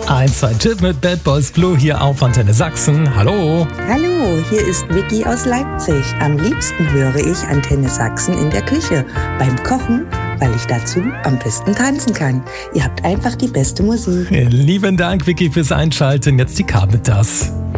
Ein, zwei Tipp mit Bad Boys Blue hier auf Antenne Sachsen. Hallo. Hallo, hier ist Vicky aus Leipzig. Am liebsten höre ich Antenne Sachsen in der Küche, beim Kochen, weil ich dazu am besten tanzen kann. Ihr habt einfach die beste Musik. Lieben Dank, Vicky, fürs Einschalten. Jetzt die K mit das.